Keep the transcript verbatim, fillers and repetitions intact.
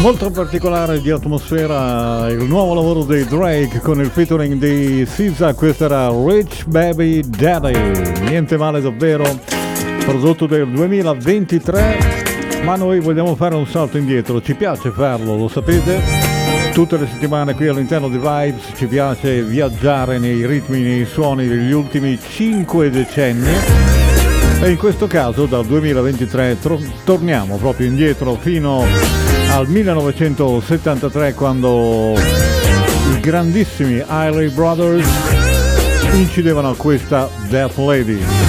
Molto particolare di atmosfera il nuovo lavoro di Drake con il featuring di S Z A. Questo era Rich Baby Daddy, niente male davvero, prodotto del duemilaventitré, ma noi vogliamo fare un salto indietro, ci piace farlo, lo sapete, tutte le settimane qui all'interno di Vibes ci piace viaggiare nei ritmi, nei suoni degli ultimi cinque decenni. E in questo caso dal duemilaventitré tro- torniamo proprio indietro fino al millenovecentosettantatré, quando i grandissimi Isley Brothers incidevano questa Death Lady.